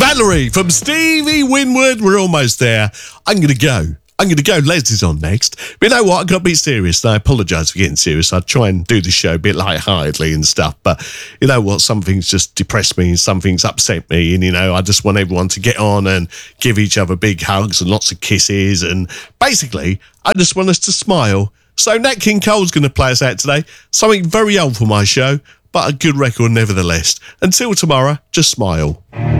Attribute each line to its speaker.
Speaker 1: Valerie from Stevie Winwood. We're almost there. I'm going to go. Les is on next. But you know what? I got a bit serious. And I apologise for getting serious. I try and do the show a bit lightheartedly and stuff. But you know what? Some things just depress me and some things upset me. And, you know, I just want everyone to get on and give each other big hugs and lots of kisses. And basically, I just want us to smile. So Nat King Cole's going to play us out today. Something very old for my show, but a good record nevertheless. Until tomorrow, just smile.